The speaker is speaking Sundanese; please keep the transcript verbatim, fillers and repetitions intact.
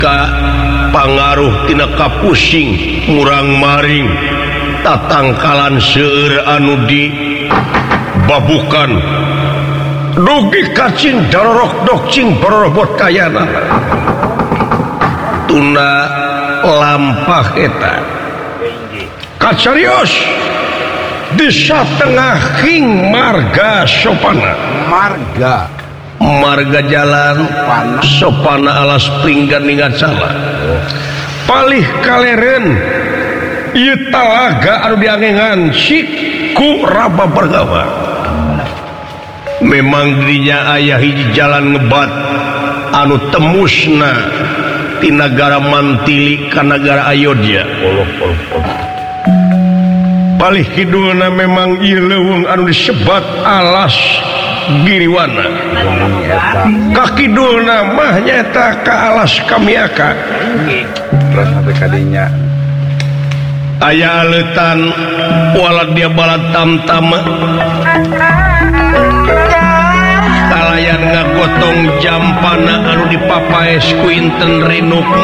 pangaruh tina kapusing murang maring tatangkalan seueur anu di babukan dugi kacing darorok dokcing berobot kayana tuna lampah eta kacarios di satengahing marga sopana marga marga jalan sopana alas pinggan ingat salah palih kaleren ieu talaga anu diangengan si ku raba bergawa memang dirinya aya hiji jalan ngebat anu temusna ti nagara Mantili ka nagara Ayodya palih kidulna memang ieu leuweung anu disebat alas Giriwana kakidulna mah nyaeta ka alas Kamiaka terus sampai kadinya aya aleutan walad dia balad tamtama kalayan ngagotong jampana anu dipapaes ku Inten Rinuk